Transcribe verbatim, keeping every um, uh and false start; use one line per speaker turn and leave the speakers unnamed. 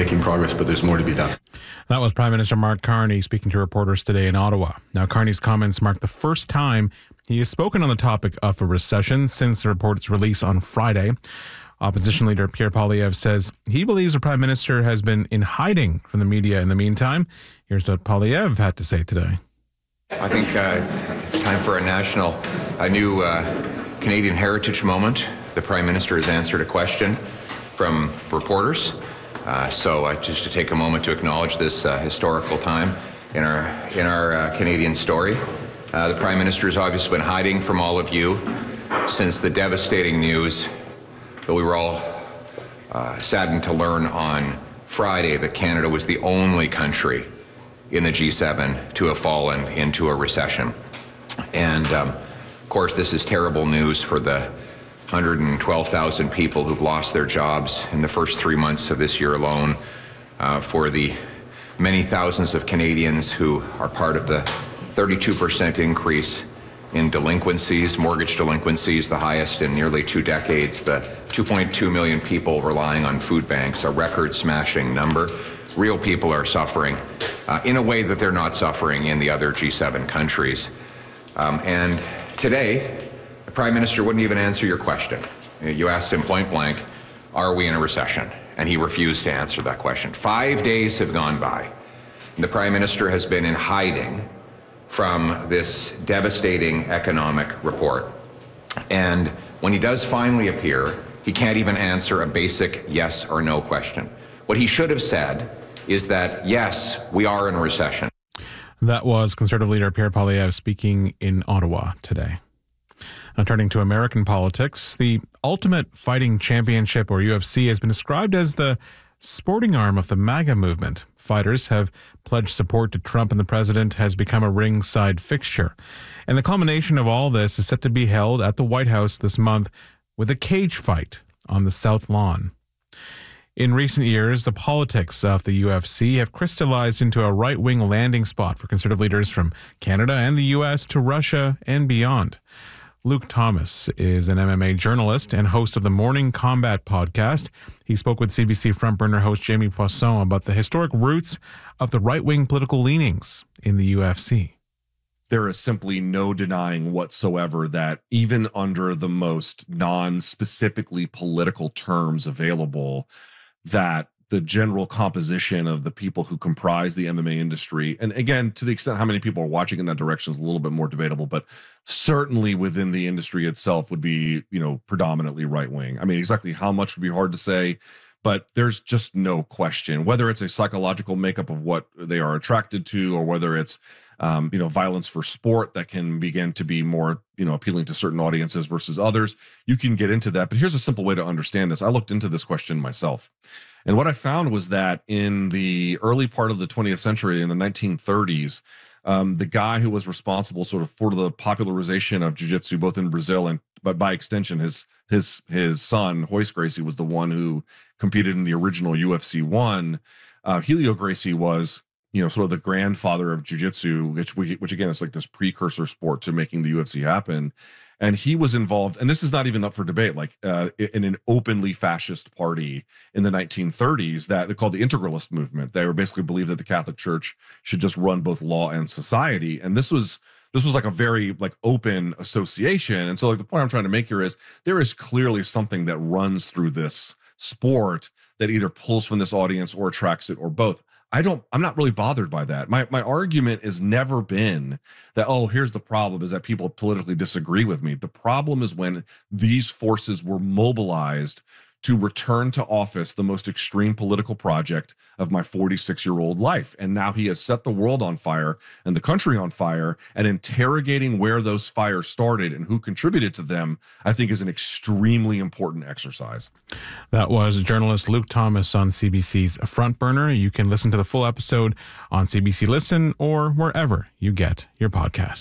making progress, but there's more to be done.
That was Prime Minister Mark Carney speaking to reporters today in Ottawa. Now, Carney's comments mark the first time he has spoken on the topic of a recession since the report's release on Friday. Opposition leader Pierre Poilievre says he believes the Prime Minister has been in hiding from the media in the meantime. Here's what Poilievre had to say today.
I think uh, it's time for a national, a new uh, Canadian heritage moment. The Prime Minister has answered a question from reporters. Uh, so uh, just to take a moment to acknowledge this uh, historical time in our, in our uh, Canadian story. Uh, the Prime Minister has obviously been hiding from all of you since the devastating news that we were all uh, saddened to learn on Friday that Canada was the only country in the G seven to have fallen into a recession. And um, of course, this is terrible news for the one hundred twelve thousand people who've lost their jobs in the first three months of this year alone, uh, for the many thousands of Canadians who are part of the thirty-two percent increase in delinquencies, mortgage delinquencies, the highest in nearly two decades, the two point two million people relying on food banks, a record-smashing number. Real people are suffering uh, in a way that they're not suffering in the other G seven countries. Um, and today, the Prime Minister wouldn't even answer your question. You asked him point blank, are we in a recession? And he refused to answer that question. Five days have gone by. The Prime Minister has been in hiding from this devastating economic report. And when he does finally appear, he can't even answer a basic yes or no question. What he should have said is that, yes, we are in a recession.
That was Conservative leader Pierre Poilievre speaking in Ottawa today. Now, turning to American politics, the Ultimate Fighting Championship, or U F C, has been described as the sporting arm of the MAGA movement. Fighters have pledged support to Trump, and the president has become a ringside fixture. And the culmination of all this is set to be held at the White House this month with a cage fight on the South Lawn. In recent years, the politics of the U F C have crystallized into a right-wing landing spot for conservative leaders from Canada and the U S to Russia and beyond. Luke Thomas is an M M A journalist and host of the Morning Combat podcast. He spoke with C B C frontburner host Jamie Poisson about the historic roots of the right-wing political leanings in the U F C.
There is simply no denying whatsoever that even under the most non-specifically political terms available, that the general composition of the people who comprise the M M A industry, and again, to the extent how many people are watching in that direction is a little bit more debatable, but certainly within the industry itself would be, you know, predominantly right-wing. I mean, exactly how much would be hard to say, but there's just no question, whether it's a psychological makeup of what they are attracted to, or whether it's, um, you know, violence for sport that can begin to be more, you know, appealing to certain audiences versus others. You can get into that, but here's a simple way to understand this. I looked into this question myself. And what I found was that in the early part of the twentieth century, in the nineteen thirties, um, the guy who was responsible sort of for the popularization of jiu-jitsu, both in Brazil and, but by extension, his his his son, Royce Gracie, was the one who competed in the original U F C one. Uh, Helio Gracie was, you know, sort of the grandfather of jiu-jitsu, which, we, which again is like this precursor sport to making the U F C happen. And he was involved, and this is not even up for debate, like uh, in an openly fascist party in the nineteen thirties that they called the Integralist movement. They were basically believed that the Catholic Church should just run both law and society. And this was this was like a very like open association. And so like the point I'm trying to make here is there is clearly something that runs through this sport that either pulls from this audience or attracts it or both. I don't, I'm not really bothered by that. My my argument has never been that, oh, here's the problem, is that people politically disagree with me. The problem is when these forces were mobilized to return to office the most extreme political project of my forty-six-year-old life. And now he has set the world on fire and the country on fire, and interrogating where those fires started and who contributed to them, I think is an extremely important exercise.
That was journalist Luke Thomas on C B C's Front Burner. You can listen to the full episode on C B C Listen or wherever you get your podcasts.